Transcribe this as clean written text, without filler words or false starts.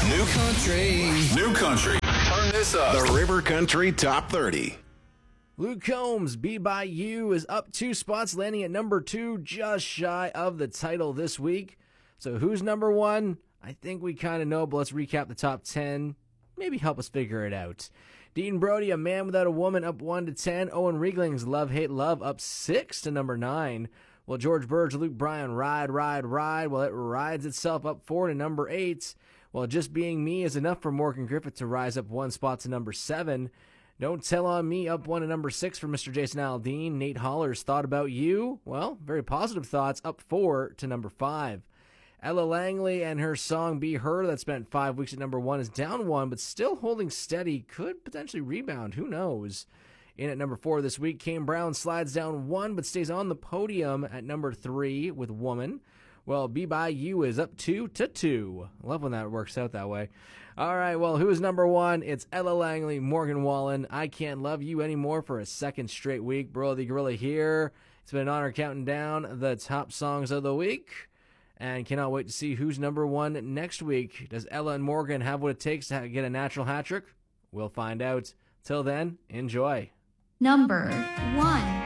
New country. New country. Turn this up. The River Country Top 30. Luke Combs, Be By You, is up 2 spots, landing at number 2, just shy of the title this week. So who's number 1? I think we kind of know, but let's recap the top 10. Maybe help us figure it out. Dean Brody, A Man Without a Woman, up 1 to 10. Owen Riegling's Love, Hate, Love, up 6 to number 9. Well, George Burge, Luke Bryan, Ride, Ride, Ride. Well, it rides itself up 4 to number 8. Well, Just Being Me is enough for Morgan Griffith to rise up 1 spot to number 7. Don't Tell On Me, up 1 to number 6 for Mr. Jason Aldean. Nate Holler's Thought About You, well, very positive thoughts, up 4 to number 5. Ella Langley and her song Be Her, that spent 5 weeks at number 1, is down 1, but still holding steady, could potentially rebound, who knows. In at number 4 this week, Kane Brown slides down 1, but stays on the podium at number 3 with Woman. Well, Be By You is up 2 to 2. I love when that works out that way. All right, well, who is number 1? It's Ella Langley, Morgan Wallen, I Can't Love You Anymore for a second straight week. Bro the Gorilla here. It's been an honor counting down the top songs of the week. And cannot wait to see who's number 1 next week. Does Ella and Morgan have what it takes to get a natural hat trick? We'll find out. Till then, enjoy. Number 1.